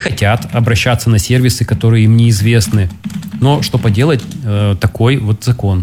хотят обращаться на сервисы, которые им неизвестны. Но что поделать, такой вот закон.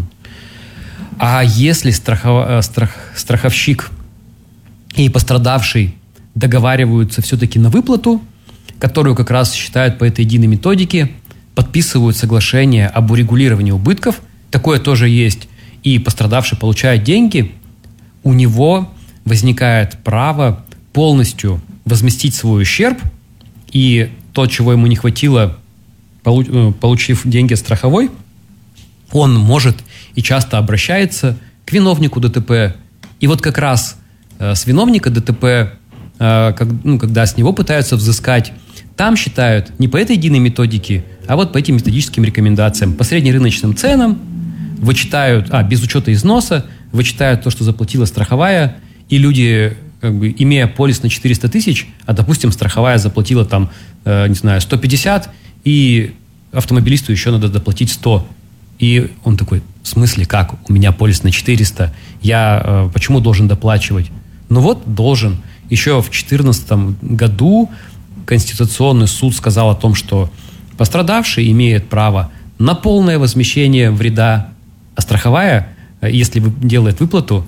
А если страховщик и пострадавший договариваются все-таки на выплату, которую как раз считают по этой единой методике, подписывают соглашение об урегулировании убытков, такое тоже есть, и пострадавший получает деньги, у него возникает право полностью возместить свой ущерб, и то, чего ему не хватило, получив деньги страховой, он может и часто обращается к виновнику ДТП. И вот как раз с виновника ДТП, когда с него пытаются взыскать, там считают не по этой единой методике, а вот по этим методическим рекомендациям. По среднерыночным ценам вычитают, без учета износа, вычитают то, что заплатила страховая, и люди, имея полис на 400 тысяч, а, допустим, страховая заплатила там, 150, и автомобилисту еще надо доплатить 100. И он такой: в смысле, как? У меня полис на 400, я почему должен доплачивать? Ну вот, должен. Еще в 2014 году Конституционный суд сказал о том, что пострадавший имеет право на полное возмещение вреда, а страховая, если делает выплату,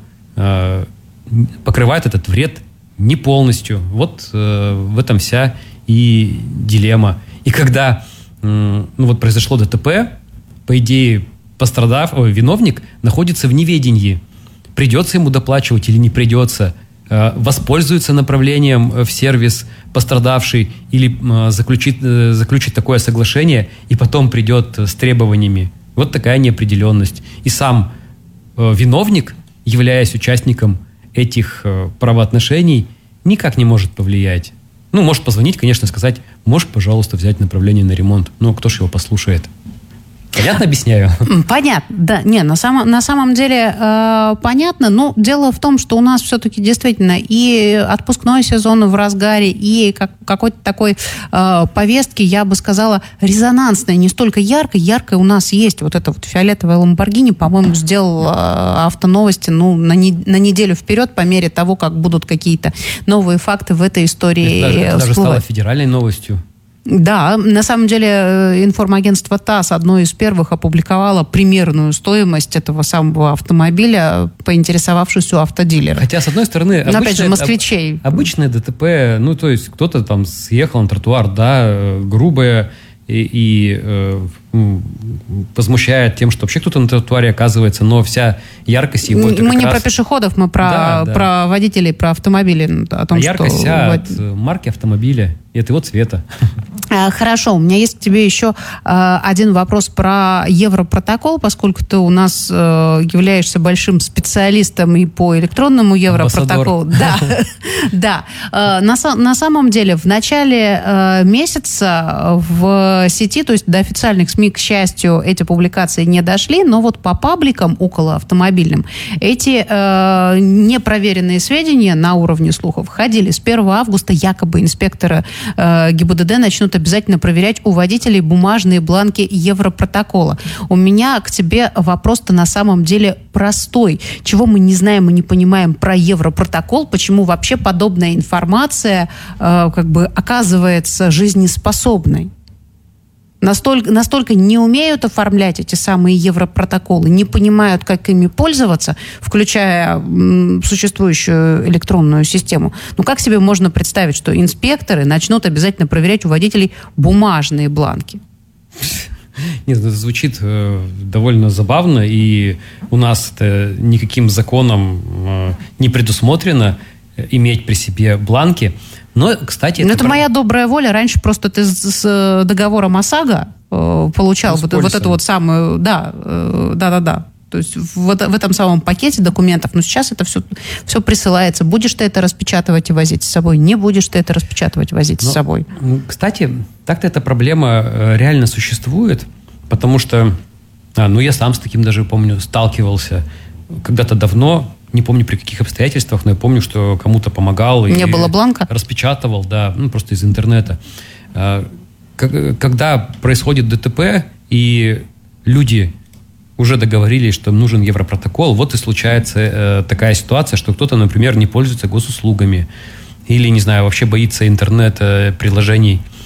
покрывает этот вред не полностью. Вот в этом вся и дилемма. И когда произошло ДТП, по идее, виновник находится в неведении. Придется ему доплачивать или не придется? Воспользуется направлением в сервис пострадавший или заключит такое соглашение и потом придет с требованиями. Вот такая неопределенность. И сам виновник, являясь участником этих правоотношений, никак не может повлиять. Может позвонить, конечно, сказать: можешь, пожалуйста, взять направление на ремонт. Кто ж его послушает? Понятно объясняю? Понятно, да. На самом деле понятно, но дело в том, что у нас все-таки действительно и отпускной сезон в разгаре, и какой-то такой повестки, я бы сказала, резонансной, не столько яркой у нас есть. Вот это вот фиолетовая Ламборгини, по-моему, сделал Автоновости на неделю вперед, по мере того, как будут какие-то новые факты в этой истории это даже стало федеральной новостью. Да, на самом деле информагентство ТАСС одно из первых опубликовало примерную стоимость этого самого автомобиля, поинтересовавшись у автодилера. Хотя, с одной стороны, опять же, москвичей. Обычное ДТП, то есть кто-то там съехал на тротуар, да, грубое, и возмущает тем, что вообще кто-то на тротуаре оказывается, но вся яркость его... Мы не про пешеходов, мы про водителей, про автомобили. О том, яркость от марки автомобиля и от его цвета. Хорошо, у меня есть к тебе еще один вопрос про Европротокол, поскольку ты у нас являешься большим специалистом и по электронному Европротоколу. Да. На самом деле, в начале месяца в сети, то есть до официальных СМИ, к счастью, эти публикации не дошли, но вот по пабликам около автомобильным эти непроверенные сведения на уровне слухов ходили. С 1 августа якобы инспекторы ГИБДД начнут обязательно проверять у водителей бумажные бланки Европротокола. У меня к тебе вопрос-то на самом деле простой. Чего мы не знаем и не понимаем про Европротокол? Почему вообще подобная информация оказывается жизнеспособной? Настолько не умеют оформлять эти самые Европротоколы, не понимают, как ими пользоваться, включая существующую электронную систему. Как себе можно представить, что инспекторы начнут обязательно проверять у водителей бумажные бланки? Нет, это звучит довольно забавно, и у нас это никаким законом не предусмотрено иметь при себе бланки. Но, кстати... это моя добрая воля. Раньше просто ты с договором ОСАГО получал вот эту вот самую... Да. То есть в этом самом пакете документов. Но сейчас это все присылается. Будешь ты это распечатывать и возить с собой? Не будешь ты это распечатывать и возить с собой? Кстати, так-то эта проблема реально существует, потому что... я сам с таким даже, помню, сталкивался когда-то давно. Не помню, при каких обстоятельствах, но я помню, что кому-то помогал. Не было бланка? Распечатывал, да, просто из интернета. Когда происходит ДТП, и люди уже договорились, что нужен Европротокол, вот и случается такая ситуация, что кто-то, например, не пользуется госуслугами или, не знаю, вообще боится интернет-приложений.